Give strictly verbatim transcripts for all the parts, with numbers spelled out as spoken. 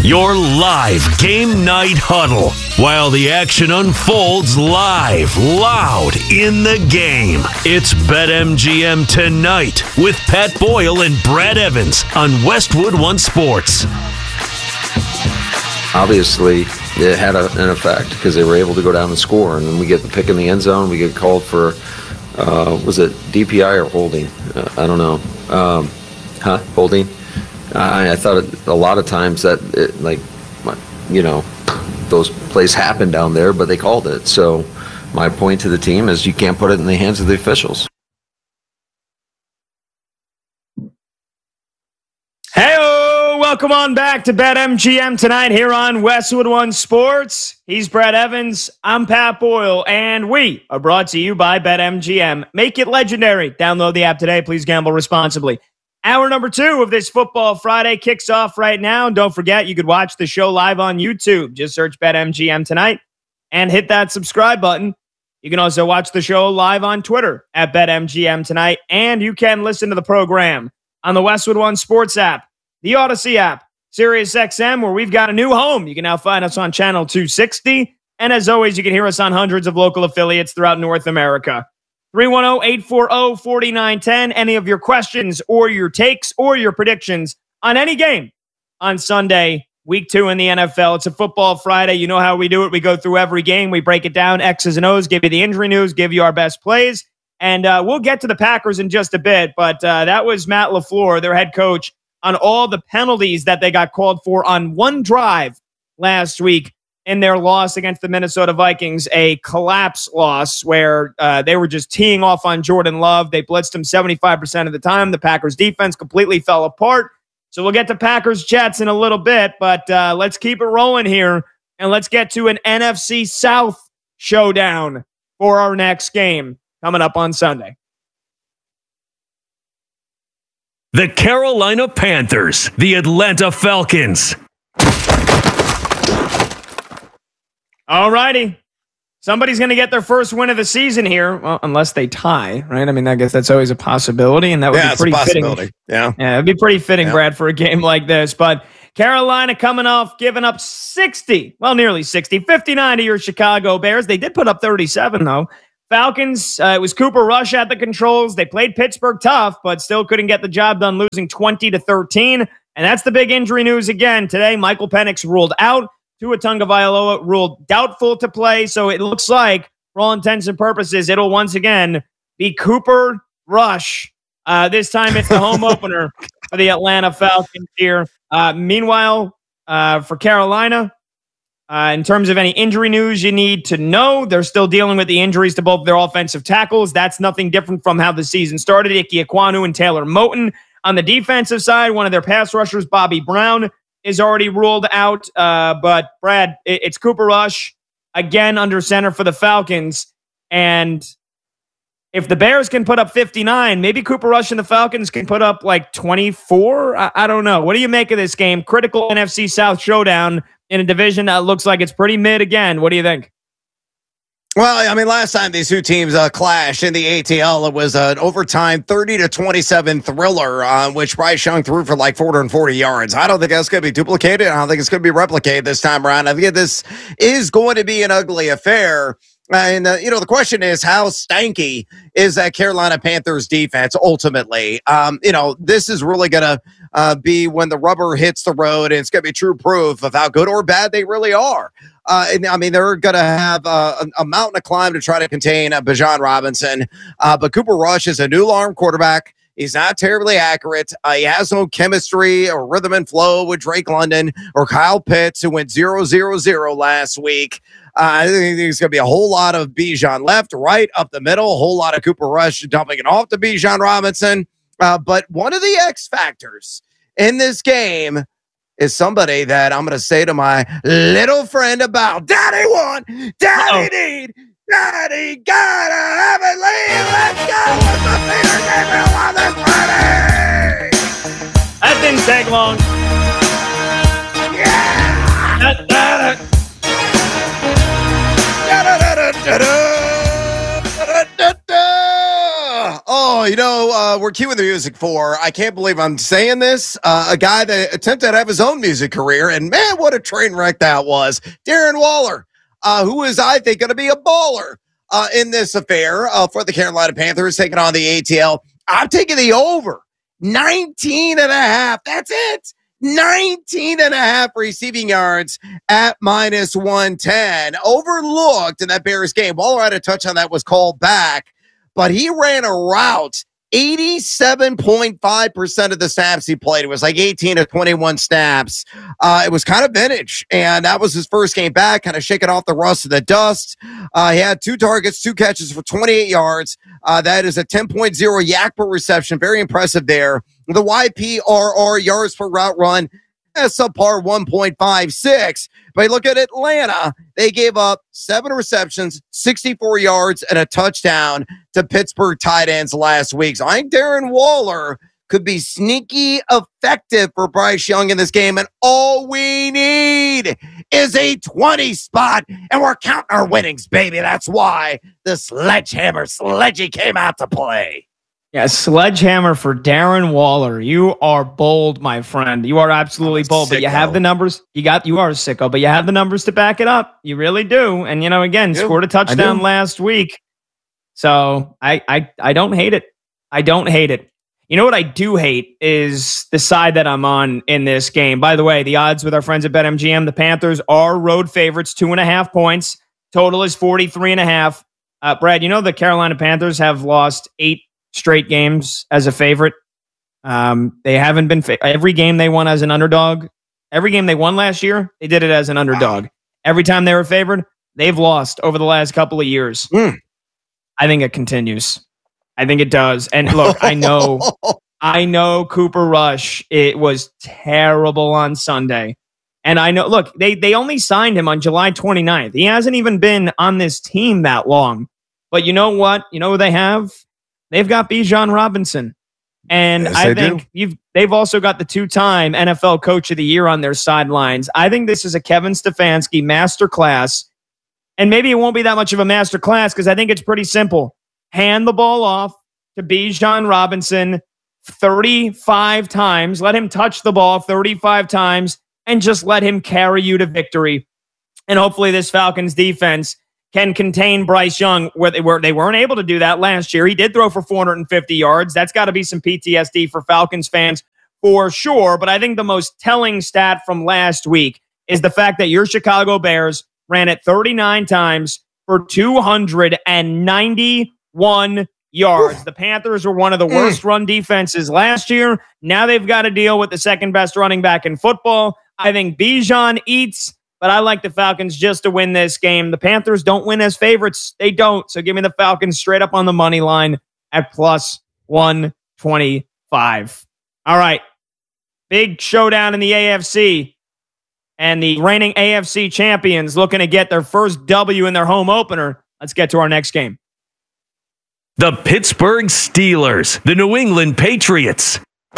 Your live game night huddle while the action unfolds live, loud in the game. It's BetMGM Tonight with Pat Boyle and Brad Evans on Westwood One Sports. Obviously, it had a, an effect because they were able to go down and score, and then we get the pick in the end zone. We get called for, uh, was it D P I or holding? Uh, I don't know. Um, huh? Holding? I, I thought it, a lot of times that, it, like, you know, those plays happen down there, but they called it. So my point to the team is you can't put it in the hands of the officials. Hey-o! Welcome on back to BetMGM Tonight here on Westwood One Sports. He's Brad Evans. I'm Pat Boyle, and we are brought to you by BetMGM. Make it legendary. Download the app today. Please gamble responsibly. Hour number two of this Football Friday kicks off right now. And don't forget, you could watch the show live on YouTube. Just search BetMGM Tonight and hit that subscribe button. You can also watch the show live on Twitter at BetMGM Tonight. And you can listen to the program on the Westwood One Sports app, the Odyssey app, SiriusXM, where we've got a new home. You can now find us on channel two sixty. And as always, you can hear us on hundreds of local affiliates throughout North America. three one zero, eight four zero, four nine one zero. Any of your questions or your takes or your predictions on any game on Sunday, week two in the N F L. It's a Football Friday. You know how we do it. We go through every game. We break it down, X's and O's, give you the injury news, give you our best plays. And uh, we'll get to the Packers in just a bit. But uh, that was Matt LaFleur, their head coach, on all the penalties that they got called for on one drive last week in their loss against the Minnesota Vikings, a collapse loss where uh, they were just teeing off on Jordan Love. They blitzed him seventy-five percent of the time. The Packers defense completely fell apart. So we'll get to Packers Jets in a little bit, but uh, let's keep it rolling here, and let's get to an N F C South showdown for our next game coming up on Sunday. The Carolina Panthers, the Atlanta Falcons. All righty. Somebody's going to get their first win of the season here, well, unless they tie, right? I mean, I guess that's always a possibility, and that would yeah, be pretty it's a fitting. possibility. Yeah, yeah, it'd be pretty fitting, yeah. Brad, for a game like this. But Carolina coming off giving up sixty, well, nearly sixty, fifty-nine to your Chicago Bears. They did put up thirty-seven, though. Falcons, uh, it was Cooper Rush at the controls. They played Pittsburgh tough, but still couldn't get the job done, losing twenty to thirteen. And that's the big injury news again today. Michael Penix ruled out. Tua Tagovailoa ruled doubtful to play. So it looks like, for all intents and purposes, it'll once again be Cooper Rush. Uh, this time it's the home opener for the Atlanta Falcons here. Uh, meanwhile, uh, for Carolina, uh, in terms of any injury news you need to know, they're still dealing with the injuries to both their offensive tackles. That's nothing different from how the season started. Ike Ekwonu and Taylor Moton. On the defensive side, one of their pass rushers, Bobby Brown, is already ruled out. Uh, but, Brad, it, it's Cooper Rush, again, under center for the Falcons. And if the Bears can put up fifty-nine, maybe Cooper Rush and the Falcons can put up like twenty-four. I, I don't know. What do you make of this game? Critical N F C South showdown in a division that looks like it's pretty mid again. What do you think? Well, I mean, last time these two teams uh, clashed in the A T L, it was an overtime thirty to twenty-seven thriller on uh, which Bryce Young threw for like four hundred forty yards. I don't think that's going to be duplicated. I don't think it's going to be replicated this time around. I think this is going to be an ugly affair. And, uh, you know, the question is, how stanky is that Carolina Panthers defense ultimately? Um, you know, this is really going to uh, be when the rubber hits the road, and it's going to be true proof of how good or bad they really are. Uh, and I mean, they're going to have uh, a, a mountain to climb to try to contain uh, Bijan Robinson. Uh, but Cooper Rush is a new alarm quarterback. He's not terribly accurate. Uh, he has no chemistry or rhythm and flow with Drake London or Kyle Pitts, who went zero zero zero last week. Uh, I think there's going to be a whole lot of Bijan left, right, up the middle, a whole lot of Cooper Rush dumping it off to Bijan Robinson. Uh, but one of the X factors in this game is somebody that I'm going to say to my little friend about. Daddy won, Daddy Uh-oh. need, Daddy gotta have it lead. Let's go with the Peter Gabriel on this Friday. That didn't take long. Yeah. Da, da, da. Da, da, da, da, da, da, da, da, da. Oh, you know, uh, we're cueing the music for, I can't believe I'm saying this, uh, a guy that attempted to have his own music career, and man, what a train wreck that was. Darren Waller, uh, who is, I think, going to be a baller uh, in this affair uh, for the Carolina Panthers, taking on the A T L. I'm taking the over. nineteen and a half. That's it. nineteen and a half receiving yards at minus one ten. Overlooked in that Bears game. Waller had a touchdown that was called back, but he ran a route eighty-seven point five percent of the snaps he played. It was like eighteen to twenty-one snaps. Uh, it was kind of vintage, and that was his first game back, kind of shaking off the rust of the dust. Uh, he had two targets, two catches for twenty-eight yards. Uh, that is a ten point oh yak per reception. Very impressive there. The Y P R R, yards per route run, subpar one point five six. But look at Atlanta. They gave up seven receptions, sixty-four yards, and a touchdown to Pittsburgh tight ends last week. So I think Darren Waller could be sneaky effective for Bryce Young in this game. And all we need is a twenty spot. And we're counting our winnings, baby. That's why the sledgehammer sledgy came out to play. Yeah, sledgehammer for Darren Waller. You are bold, my friend. You are absolutely bold, but you have the numbers. You got, you are a sicko, but you have the numbers to back it up. You really do. And, you know, again, scored a touchdown last week. So I, I, I don't hate it. I don't hate it. You know what I do hate is the side that I'm on in this game. By the way, the odds with our friends at BetMGM, the Panthers are road favorites, two and a half points. Total is forty-three and a half. Uh, Brad, you know the Carolina Panthers have lost eight straight games as a favorite. Um, they haven't been fa- every game they won as an underdog. Every game they won last year, they did it as an underdog. Wow. Every time they were favored, they've lost over the last couple of years. Mm. I think it continues. I think it does. And look, I know, I know Cooper Rush, it was terrible on Sunday. And I know, look, they, they only signed him on July twenty-ninth. He hasn't even been on this team that long. But you know what? You know who they have? They've got Bijan Robinson. And yes, I think you've they've also got the two-time N F L Coach of the Year on their sidelines. I think this is a Kevin Stefanski masterclass. And maybe it won't be that much of a masterclass because I think it's pretty simple. Hand the ball off to Bijan Robinson thirty-five times. Let him touch the ball thirty-five times and just let him carry you to victory. And hopefully this Falcons defense can contain Bryce Young, where they, were, they weren't able to do that last year. He did throw for four hundred fifty yards. That's got to be some P T S D for Falcons fans for sure. But I think the most telling stat from last week is the fact that your Chicago Bears ran it thirty-nine times for two hundred ninety-one yards. Oof. The Panthers were one of the worst mm. run defenses last year. Now they've got to deal with the second best running back in football. I think Bijan eats. But I like the Falcons just to win this game. The Panthers don't win as favorites. They don't. So give me the Falcons straight up on the money line at plus one twenty-five. All right. Big showdown in the A F C. And the reigning A F C champions looking to get their first W in their home opener. Let's get to our next game. The Pittsburgh Steelers, the New England Patriots.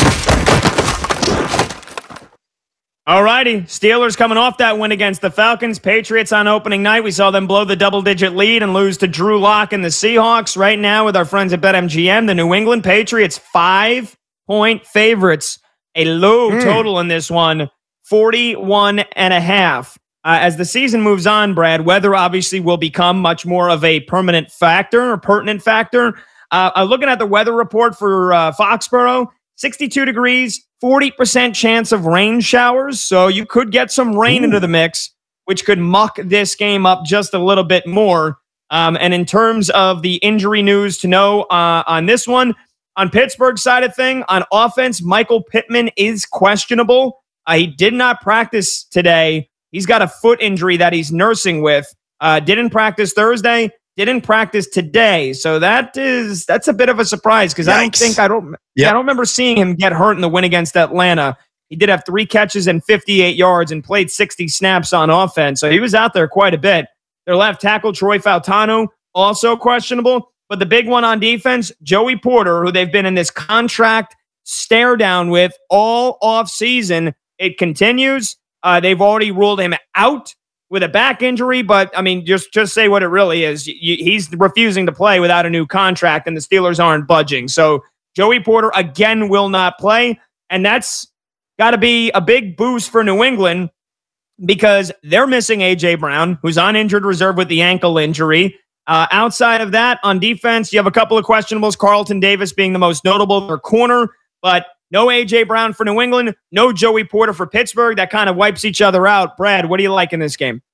All righty, Steelers coming off that win against the Falcons. Patriots on opening night. We saw them blow the double-digit lead and lose to Drew Lock and the Seahawks. Right now with our friends at BetMGM, the New England Patriots, five-point favorites. A low mm. total in this one, forty-one and a half. Uh, as the season moves on, Brad, weather obviously will become much more of a permanent factor or pertinent factor. Uh, uh, looking at the weather report for uh, Foxborough, sixty-two degrees, forty percent chance of rain showers. So you could get some rain Ooh. into the mix, which could muck this game up just a little bit more. Um, and in terms of the injury news to know uh, on this one, on Pittsburgh side of thing, on offense, Michael Pittman is questionable. Uh, he did not practice today. He's got a foot injury that he's nursing with. Uh, didn't practice Thursday. Didn't practice today, so that is that's a bit of a surprise because I don't think I don't yep. I don't remember seeing him get hurt in the win against Atlanta. He did have three catches and fifty-eight yards and played sixty snaps on offense, so he was out there quite a bit. Their left tackle Troy Fautanu also questionable, but the big one on defense, Joey Porter, who they've been in this contract stare down with all off season. It continues. Uh, they've already ruled him out with a back injury, but I mean, just just say what it really is. You, he's refusing to play without a new contract, and the Steelers aren't budging. So Joey Porter again will not play, and that's got to be a big boost for New England because they're missing A J Brown, who's on injured reserve with the ankle injury. Uh, outside of that, on defense, you have a couple of questionables, Carlton Davis being the most notable, their corner, but no A J Brown for New England, no Joey Porter for Pittsburgh. That kind of wipes each other out. Brad, what do you like in this game?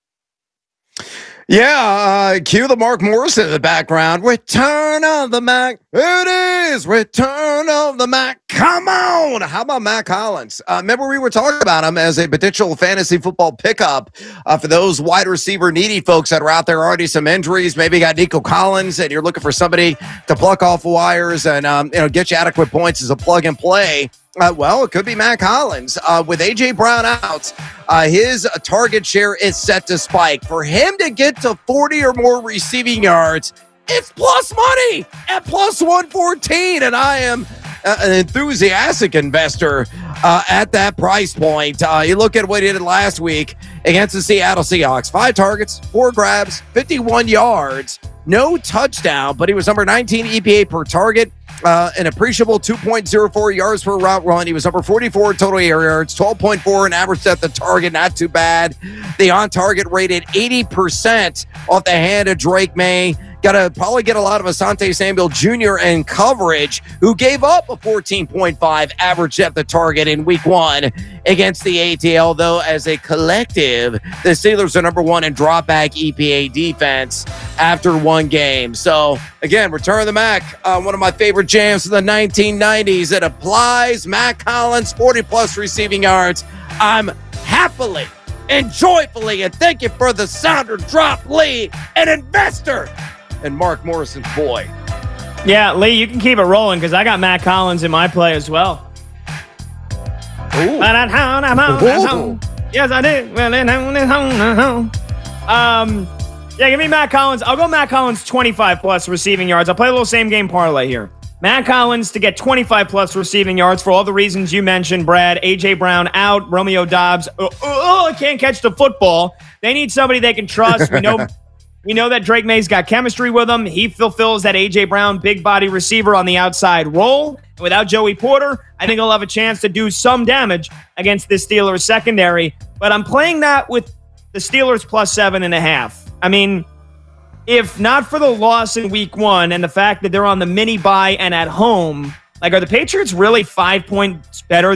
Yeah, uh, cue the Mark Morrison in the background. Return of the Mac. It is Return of the Mac. Come on. How about Mac Hollins? Uh, remember we were talking about him as a potential fantasy football pickup uh, for those wide receiver needy folks that are out there. Already some injuries. Maybe you got Nico Collins and you're looking for somebody to pluck off wires and um, you know get you adequate points as a plug and play. Uh, well, it could be Mac Hollins. Uh, with A J Brown out, uh, his target share is set to spike. For him to get to forty or more receiving yards, it's plus money at plus one fourteen. And I am uh, an enthusiastic investor uh, at that price point. Uh, you look at what he did last week against the Seattle Seahawks. Five targets, four grabs, fifty-one yards, no touchdown, but he was number nineteen E P A per target. Uh, an appreciable two point oh four yards per route run. He was number forty-four total air yards, twelve point four in average depth of target. Not too bad. The on-target rated eighty percent off the hand of Drake May. Got to probably get a lot of Asante Samuel Junior in coverage, who gave up a fourteen point five average depth of target in week one against the A T L, though as a collective, the Steelers are number one in drop back E P A defense after one game. So, again, return of the Mac, uh, one of my favorite jams from the nineteen nineties. It applies. Mac Hollins, forty-plus receiving yards. I'm happily and joyfully, and thank you for the sounder drop, Lee, an investor and Mark Morrison's boy. Yeah, Lee, you can keep it rolling because I got Mac Hollins in my play as well. Ooh. Ooh. Yes, I did. Um, yeah, give me Mac Hollins. I'll go Mac Hollins twenty-five plus receiving yards. I'll play a little same game parlay here. Mac Hollins to get twenty-five plus receiving yards for all the reasons you mentioned, Brad. A J Brown out. Romeo Doubs, oh, oh, oh, can't catch the football. They need somebody they can trust. We know we know that Drake May's got chemistry with him. He fulfills that A J Brown big body receiver on the outside role. Without Joey Porter, I think he'll have a chance to do some damage against the Steelers secondary. But I'm playing that with the Steelers plus seven and a half. I mean, if not for the loss in week one and the fact that they're on the mini bye and at home, like, are the Patriots really five points better